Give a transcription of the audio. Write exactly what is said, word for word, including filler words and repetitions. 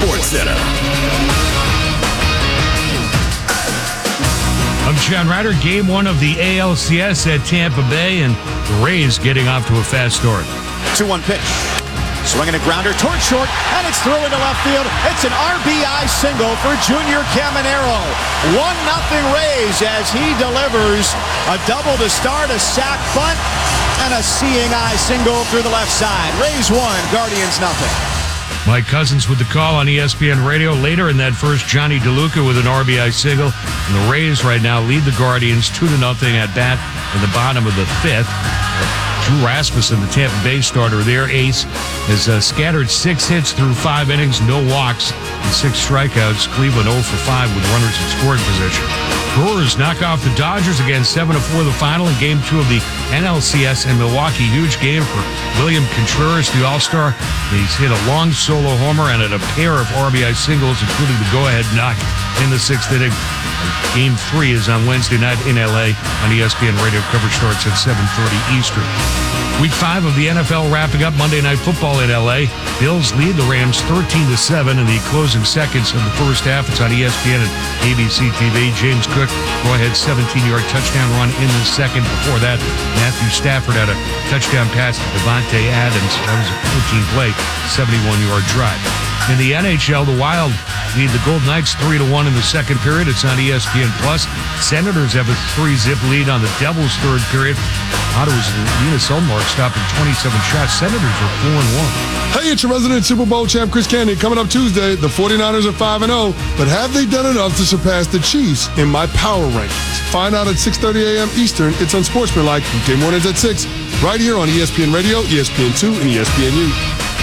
Sports Center. I'm John Ryder. Game one of the A L C S at Tampa Bay, and the Rays getting off to a fast start. two one pitch. Swinging a grounder toward short, and it's through into left field. It's an R B I single for Junior Caminero. one nothing Rays as he delivers a double to start, a sac bunt, and a seeing eye single through the left side. Rays one, Guardians nothing. Mike Cousins with the call on E S P N Radio. Later in that first, Johnny DeLuca with an R B I single. And the Rays right now lead the Guardians two to nothing at bat in the bottom of the fifth. Drew Rasmussen, the Tampa Bay starter, their ace, has uh, scattered six hits through five innings, no walks, and six strikeouts. Cleveland oh for five with runners in scoring position. Brewers knock off the Dodgers again, seven to four the final in Game two of the N L C S in Milwaukee. Huge game for William Contreras, the All-Star. He's hit a long solo homer and a pair of R B I singles, including the go-ahead knock in the sixth inning. Game three is on Wednesday night in L A on E S P N Radio. Coverage starts at seven thirty Eastern. Week five of the N F L wrapping up Monday Night Football in L A. Bills lead the Rams thirteen to seven in the closing seconds of the first half. It's on E S P N and A B C T V. James Cook, go-ahead seventeen-yard touchdown run in the second. Before that, Matthew Stafford had a touchdown pass to Devontae Adams. That was a fourteen-play, seventy-one-yard drive. In the N H L, the Wild lead the Golden Knights three to one in the second period. It's on E S P N Plus. Senators have a three-zip lead on the Devils' third period. Ottawa's Linus Ullmark stopping twenty-seven shots. Senators are four and one. Hey, it's your resident Super Bowl champ, Chris Candy. Coming up Tuesday, the forty-niners are five and oh, but have they done enough to surpass the Chiefs in my power rankings? Find out at six thirty a.m. Eastern. It's Unsportsmanlike, weekday mornings at six, right here on E S P N Radio, E S P N two, and E S P N U.